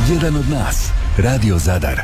Jedan od nas, Radio Zadar.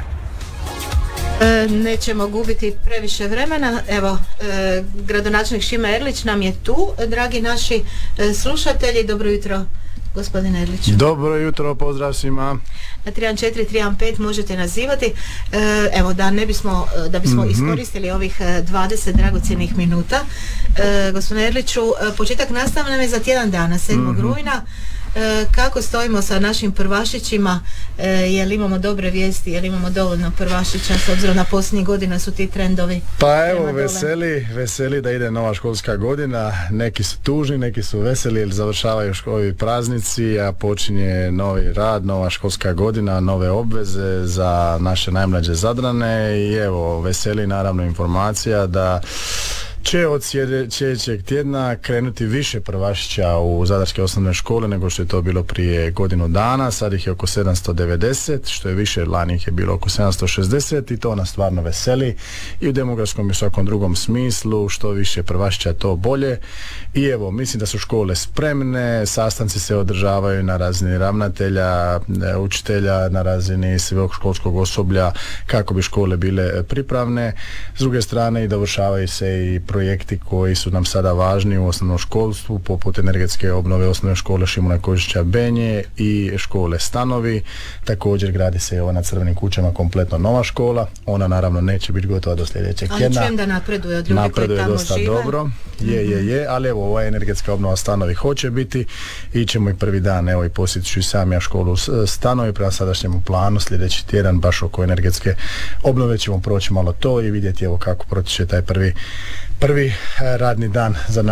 Nećemo gubiti previše vremena. Evo, gradonačelnik Šime Erlić nam je tu. Dragi naši slušatelji, dobro jutro, gospodin Erlić. Dobro jutro, pozdrav svima. Na 314-315 možete nazivati. Evo, da bismo iskoristili ovih 20 dragocjenih minuta. Gospodine Erliću, početak nastave nam je za tjedan dana, 7. rujna. Kako stojimo sa našim prvašićima, jel imamo dobre vijesti, jel imamo dovoljno prvašića s obzirom na posljednjih godina su ti trendovi? Pa evo, veseli da ide nova školska godina, neki su tužni, neki su veseli jer završavaju ovi praznici, a počinje novi rad, nova školska godina, nove obveze za naše najmlađe Zadrane i evo, veseli naravno informacija da će od sljedećeg tjedna krenuti više prvašića u zadarske osnovne škole nego što je to bilo prije godinu dana. Sad ih je oko 790, što je više, lani ih je bilo oko 760 i to nas stvarno veseli i u demografskom i svakom drugom smislu. Što više prvašića to bolje. I evo, mislim da su škole spremne, sastanci se održavaju na razini ravnatelja, učitelja, na razini svog školskog osoblja kako bi škole bile pripravne. S druge strane i dovršavaju se i projekti koji su nam sada važni u osnovnom školstvu, poput energetske obnove osnovne škole Šimuna Kožića Benje i škole Stanovi. Također gradi se ova na Crvenim kućama kompletno nova škola. Ona naravno neće biti gotova do sljedećeg tjedna. Ali čujem da napreduje od ljudi koji tamo dosta žive. Dobro. Je, ali evo, ova energetska obnova Stanovi hoće biti i ćemo i prvi dan, evo i posjetit ću i sam ja školu Stanovi prema sadašnjemu planu. Sljedeći tjedan baš oko energetske obnove ćemo proći malo to i vidjeti evo kako protiče taj prvi radni dan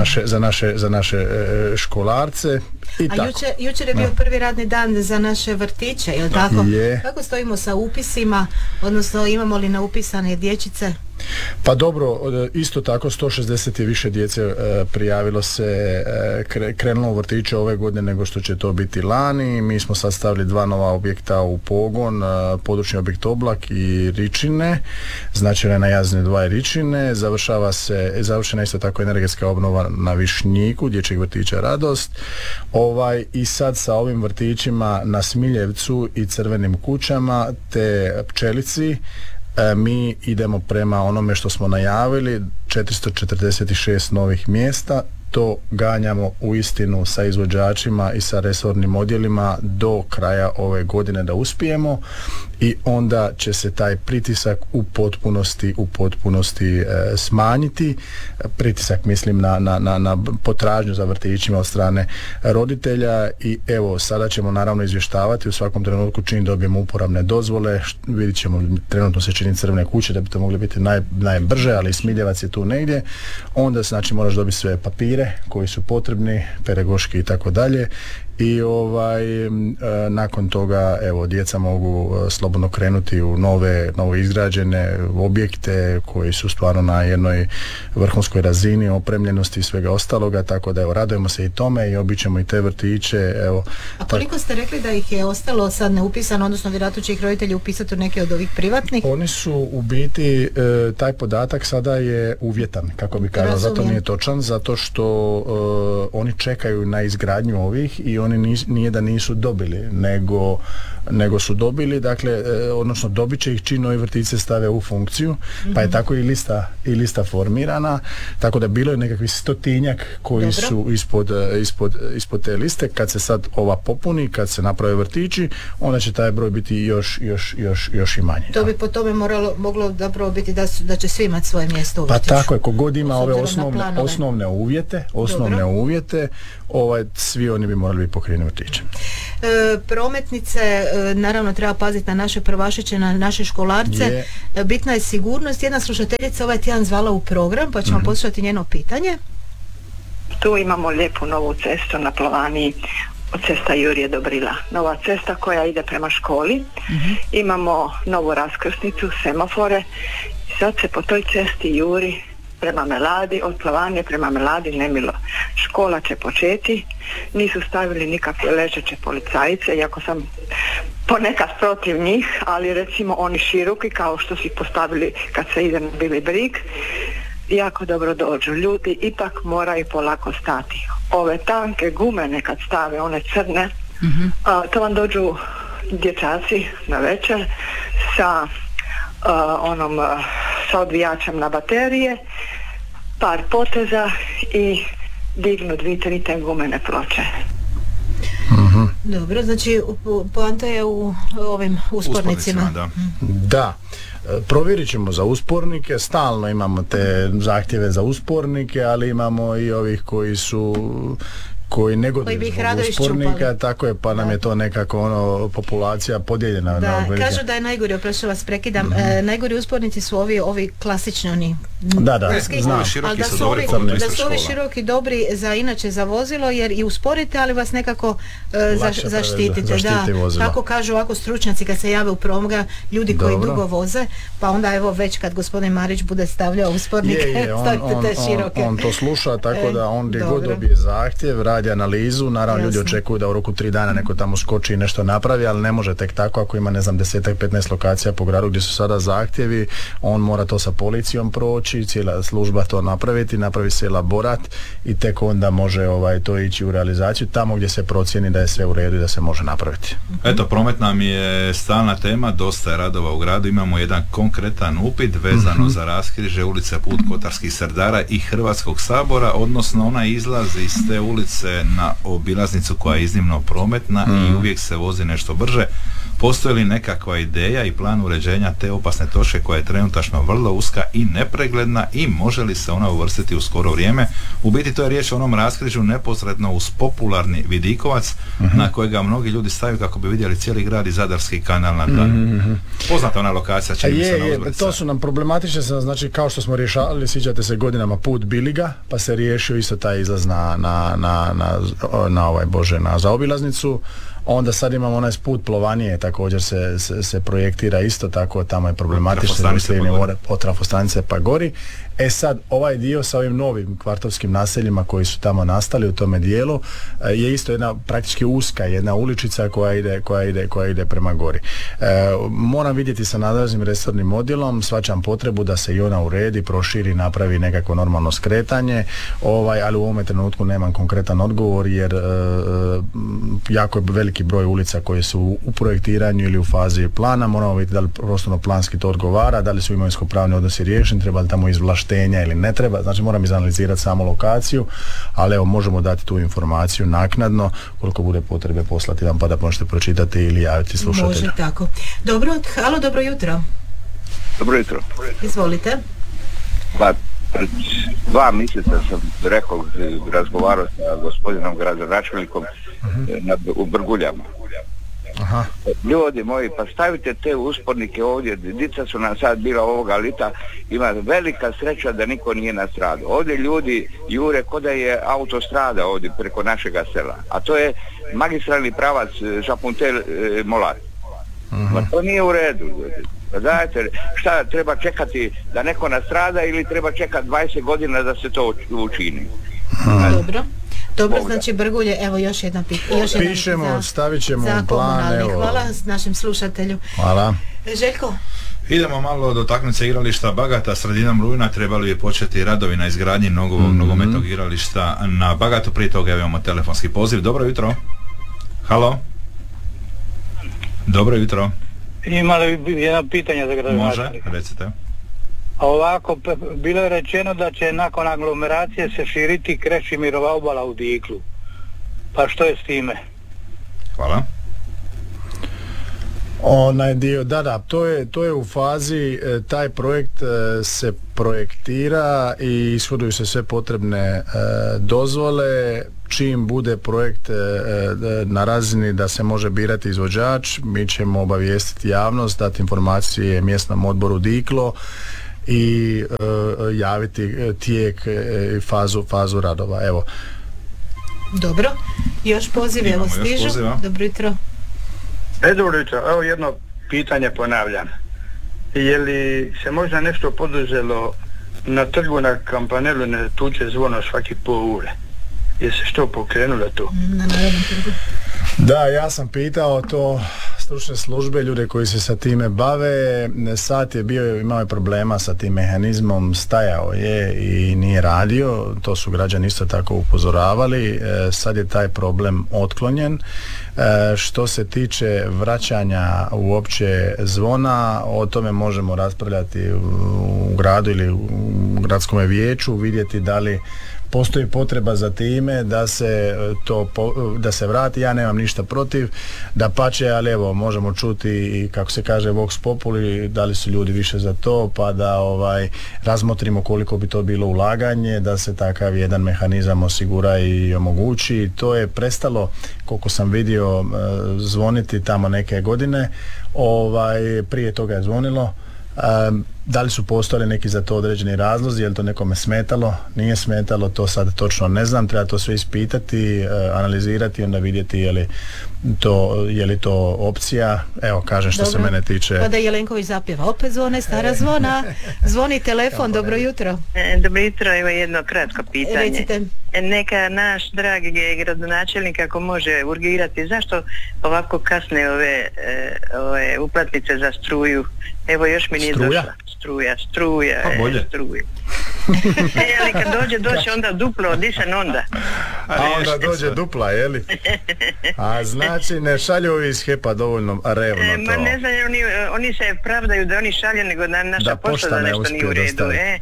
za naše školarce. I a jučer je bio prvi radni dan za naše vrtiće, je li tako? Kako stojimo sa upisima, odnosno imamo li naupisane dječice? Pa dobro, isto tako 160 je više djece prijavilo se, krenulo u vrtiće ove godine nego što će to biti lani. Mi smo sad stavili 2 nova objekta u pogon, područni objekt Oblak i Ričine, znači na Jazne 2 i Ričine. Završena isto tako energetska obnova na Višnjiku, dječjeg vrtića Radost. I sad sa ovim vrtićima na Smiljevcu i Crvenim kućama te Pčelici mi idemo prema onome što smo najavili, 446 novih mjesta. To ganjamo u istinu sa izvođačima i sa resornim odjelima do kraja ove godine da uspijemo i onda će se taj pritisak u potpunosti smanjiti. Pritisak mislim na potražnju za vrtićima od strane roditelja i evo sada ćemo naravno izvještavati u svakom trenutku čim dobijemo uporabne dozvole. Vidit ćemo, trenutno se čini Crvene kuće da bi to mogli biti najbrže, ali Smiljevac je tu negdje. Onda znači moraš dobiti sve papire koji su potrebni, pedagoški i tako dalje i nakon toga evo djeca mogu slobodno krenuti u nove izgrađene objekte koji su stvarno na jednoj vrhunskoj razini opremljenosti i svega ostaloga, tako da evo radujemo se i tome i obićemo i te vrtiće. Evo, a koliko ste rekli da ih je ostalo sad neupisano, odnosno vjerojatno će ih roditelji upisati u neke od ovih privatnih? Oni su u biti, taj podatak sada je uvjetan, kako bi kazao, zato nije točan, zato što oni čekaju na izgradnju ovih i oni nije da nisu dobili, nego su dobili, dakle, odnosno dobit će ih čim ovi vrtiće stave u funkciju, pa je tako i lista formirana, tako da bilo je nekakvih 100-tinjak koji su ispod te liste. Kad se sad ova popuni, kad se naprave vrtići, onda će taj broj biti još i manji. To bi po tome moglo zapravo biti da će svi imati svoje mjesto u vrtiću. Pa tako je, kogod ima ove osnovne uvjete, svi oni bi morali biti pokriveni vrtićem. Prometnice, naravno treba paziti na naše prvašiće, na naše školarce. Bitna je sigurnost. Jedna slušateljica ovaj tjedan zvala u program, pa ćemo poslušati njeno pitanje. Tu imamo lijepu novu cestu na Plovaniji, od cesta Jurije Dobrila. Nova cesta koja ide prema školi. Imamo novu raskrsnicu, semafore. Sad se po toj cesti juri prema Meladi, od Plavanije prema Meladi nemilo. Škola će početi, nisu stavili nikakve ležeće policajice, iako sam ponekad protiv njih, ali recimo oni široki kao što su ih postavili kad se ide na Bili Brig, jako dobro dođu. Ljudi ipak moraju polako stati. Ove tanke gume nekad stave, one crne, to vam dođu dječaci na večer sa sa odvijačem na baterije, par poteza i dignu 2-3 te gumene ploče. Dobro, znači poanta je u ovim uspornicima. Da. Provjerit ćemo za uspornike, stalno imamo te zahtjeve za uspornike, ali imamo i ovih koji ne gode zbog uspornika, tako je, pa nam je to nekako populacija podijeljena. Da, kažu da je najgori, oprašao vas prekidam, najgori uspornici su ovi klasični, oni ruski, znam, ali da su ovi široki dobri inače za vozilo, jer i usporite, ali vas nekako zaštitite. Tako kažu ovako stručnjaci kad se jave u promoga, ljudi koji dugo voze, pa onda evo već kad gospodin Marić bude stavljao uspornike, stavite te široke. On to sluša, tako da on gdje god dobije zahtjev, radi analizu, naravno ljudi očekuju da u roku 3 dana neko tamo skoči i nešto napravi, ali ne može tek tako ako ima 10-15 lokacija po gradu gdje su sada zahtjevi, on mora to sa policijom proći, cijela služba to napraviti, napravi se elaborat i tek onda može to ići u realizaciju tamo gdje se procijeni da je sve u redu i da se može napraviti. Eto, promet nam je stalna tema, dosta je radova u gradu, imamo jedan konkretan upit vezano za raskrižje ulice Put Kotarskih serdara i Hrvatskog sabora, odnosno ona izlazi iz te ulice na obilaznicu koja je iznimno prometna i uvijek se vozi nešto brže. Postoji li nekakva ideja i plan uređenja te opasne točke koja je trenutačno vrlo uska i nepregledna i može li se ona uvrstiti u skoro vrijeme? U biti to je riječ o onom raskrižju neposredno uz popularni Vidikovac na kojega mnogi ljudi staju kako bi vidjeli cijeli grad i Zadarski kanal na dan. Poznata ona lokacija, čini se na uzbrdica. To su nam problematične, znači kao što smo rješavali, sjećate se godinama put Biliga, pa se riješio isto taj izlaz na zaobilaznicu. Onda sad imamo onaj put Plovanije, također se projektira isto tako, tamo je problematično od trafostanice pa gori. Sad ovaj dio sa ovim novim kvartovskim naseljima koji su tamo nastali u tome dijelu je isto jedna praktički uska jedna uličica koja ide prema gori. Moram vidjeti sa nadležnim resornim odjelom, shvaćam potrebu da se i ona uredi, proširi, napravi nekako normalno skretanje, ali u ovome trenutku nemam konkretan odgovor jer jako je veliki broj ulica koje su u projektiranju ili u fazi plana. Moramo vidjeti da li prostorno planski to odgovara, da li su imovinsko-pravni odnosi riješeni, treba li tamo izvlaštenja ili ne treba, znači moram izanalizirati samu lokaciju, ali evo možemo dati tu informaciju naknadno, koliko bude potrebe poslati vam pa da možete pročitati ili javiti slušatelju. Može tako. Dobro, halo, dobro jutro. Dobro jutro. Izvolite. Pa, 2 mjeseca sam razgovarao sa gospodinom gradonačelnikom u Brguljama. Aha. Ljudi moji, pa stavite te uspornike ovdje, dica su nam sad bila ovoga lita, ima velika sreća da niko nije nastradao. Ovdje ljudi jure ko da je autostrada ovdje preko našega sela, a to je magistralni pravac Žapuntel-Molar. Pa to nije u redu, ljudi. Dajte, šta treba čekati da neko nastrada ili treba čekati 20 godina da se to učini? Dobro, znači Brgulje, evo još jedna pitanja. Pišemo, stavit ćemo u plan. Hvala našem slušatelju. Hvala. Željko? Idemo malo dotaknuti se igrališta Bagata. Sredinom rujna trebali bi početi radovi na izgradnji nogometnog igrališta na Bagatu. Prije toga imamo telefonski poziv. Dobro jutro. Halo. Dobro jutro. Ima li jedno pitanje za gradonačelnika? Može, recite. A ovako, bilo je rečeno da će nakon aglomeracije se širiti Krešimirova obala u Diklu. Pa što je s time? Hvala. Onaj dio, da, to je u fazi, taj projekt se projektira i ishoduju se sve potrebne dozvole. Čim bude projekt na razini da se može birati izvođač, mi ćemo obavijestiti javnost, dati informacije mjesnom odboru Diklo i javiti tijek i fazu radova. Evo. Dobro, još poziv, evo stižu. Dobro jutro. Dobro jutro, evo jedno pitanje ponavljam. Je li se možda nešto poduzelo na trgu na Kampanelu, ne tuče zvono svaki pol ure? Je se što pokrenulo tu? Na Narodnom trgu. Da, ja sam pitao to, stručne službe, ljude koji se sa time bave. Sat je bio, imao je problema sa tim mehanizmom, stajao je i nije radio, to su građani isto tako upozoravali. Sad je taj problem otklonjen. Što se tiče vraćanja uopće zvona, o tome možemo raspravljati u gradu ili u gradskom vijeću, vidjeti da li postoji potreba za time da se vrati. Ja nemam ništa protiv, dapače, ali evo možemo čuti i kako se kaže vox populi, da li su ljudi više za to, pa da razmotrimo koliko bi to bilo ulaganje, da se takav jedan mehanizam osigura i omogući. To je prestalo, koliko sam vidio, zvoniti tamo neke godine. Prije toga je zvonilo. Da li su postojali neki za to određeni razlozi, je li to nekome smetalo, nije smetalo, to sad točno ne znam, treba to sve ispitati, analizirati i onda vidjeti je li to opcija. Evo, kažem što se mene tiče. Pa da Jelenković zapjeva, opet zvone, stara zvona, zvoni telefon, dobro jutro. Dobro jutro, evo jedno kratko pitanje. Recite. Neka naš dragi gradonačelnik ako može urgirati, zašto ovako kasne ove uplatnice za struju? Evo još mi nije došla. Struja. Pa bolje. Ali kad doće onda duplo, dišan onda. A onda dođe dupla, jeli? A znači ne šalju ovi iz HEP-a dovoljno revno to. Ma ne znam, oni se pravdaju da oni šalju, nego da naša pošta da nešto nije u redu.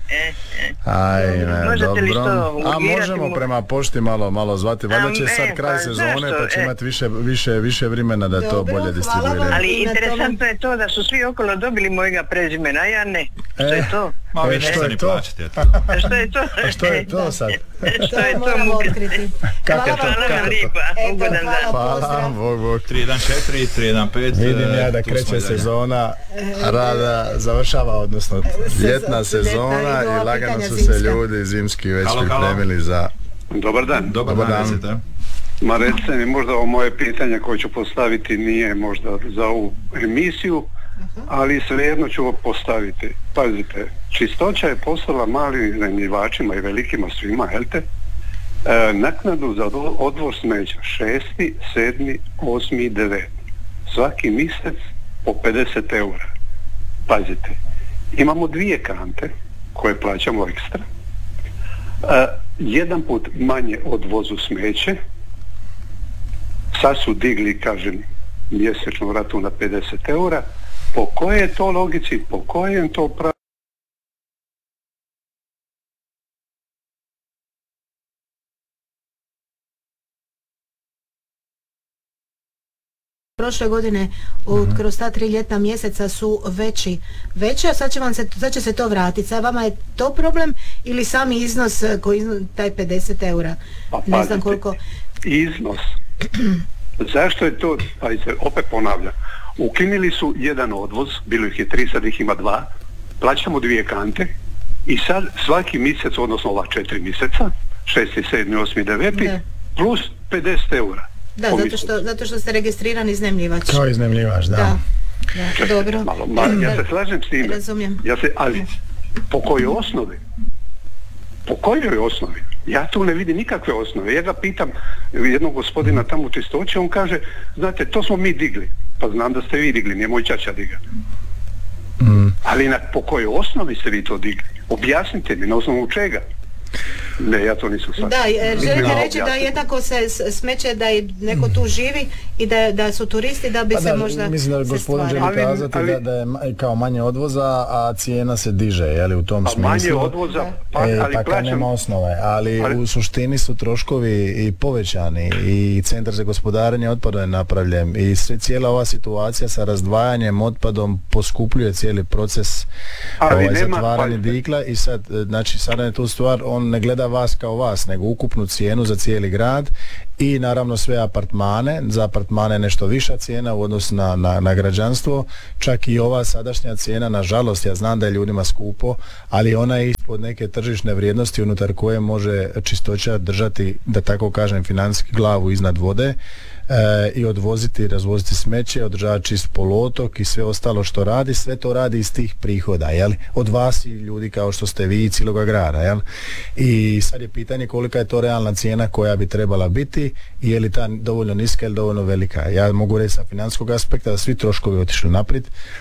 Ajme, možete li što a možemo prema pošti malo zvati, valjda će sad kraj sezone, pa će imati više vremena da to bolje distribuiraju. Ali interesantno je to da su svi okolo dobili mojega prezimena, a ja ne. Što je to? Što je to? Što je to? Što je to sad? To moramo otkriti. Hvala vam lijepa. Ugodan dan. Hvala, Bog. 314, 315. Vidim ja da kreće sezona rada, završava, odnosno ljetna sezona i lagano su se ljudi zimski već pripremili za... Dobar dan. Dobar dan. Ma recite mi, možda ovo moje pitanje koje ću postaviti nije možda za ovu emisiju, ali svejedno ću postaviti. Pazite, Čistoća je poslala malim iznajmljivačima i velikima svima, jelte, naknadu za odvoz smeća 6., 7., 8. i 9. Svaki mjesec po 50 eura. Pazite, imamo 2 kante koje plaćamo ekstra. Jedan put manje odvozu smeće, sad su digli, kažem, mjesečnu ratu na 50 eura. Po kojoj je to logici, po kojem to pravu? Prošle godine kroz ta 3 ljetna mjeseca su veći, a sad će se to vratiti. Sad vama je to problem ili sami iznos taj 50 eura? Pa, ne znam koliko. Iznos. Zašto je to? Pazite, opet ponavljam. Ukinuli su jedan odvoz, bilo ih je 3, sad ih ima 2, plaćamo 2 kante i sad svaki mjesec, odnosno ova 4 mjeseca, 6., 7., 8. i 9. plus 50 eura. Da, zato što ste registrirani iznajmljivač. Kao iznajmljivač, da. Dobro. Ja se slažem s time. Razumijem. Ali po kojoj osnovi? Po kojoj osnovi? Ja tu ne vidim nikakve osnove. Ja ga pitam jednog gospodina tamo u Čistoći, on kaže, znate, to smo mi digli. Pa znam da ste vi digli, nije moj ćaća diga. Ali po kojoj osnovi ste vi to digli? Objasnite mi, na osnovu čega? Ne, ja to nisam sad. Da, želite reći da jednako se smeće da je neko tu živi i da su turisti da bi se možda mislim da gospodin želi kazati da je kao manje odvoza, a cijena se diže, jeli, u tom smislu. Manje odvoza, ali plaćam. Nema osnove, ali u suštini su troškovi i povećani i Centar za gospodarenje otpadom je napravljen i cijela ova situacija sa razdvajanjem otpadom poskupljuje cijeli proces zatvaranja digla i sad, znači sada je tu stvar, on ne gleda vas kao vas, nego ukupnu cijenu za cijeli grad i naravno sve apartmane, za apartmane nešto viša cijena u odnosu na građanstvo, čak i ova sadašnja cijena, nažalost, ja znam da je ljudima skupo, ali ona je ispod neke tržišne vrijednosti unutar koje može Čistoća držati, da tako kažem, financijski glavu iznad vode i odvoziti, razvoziti smeće, održavati čist poluotok i sve ostalo što radi, sve to radi iz tih prihoda, jel? Od vas i ljudi kao što ste vi i cijeloga grada, jel? I sad je pitanje kolika je to realna cijena koja bi trebala biti biti i je li ta dovoljno niska ili dovoljno velika. Ja mogu reći sa financijskog aspekta da svi troškovi otišli naprijed,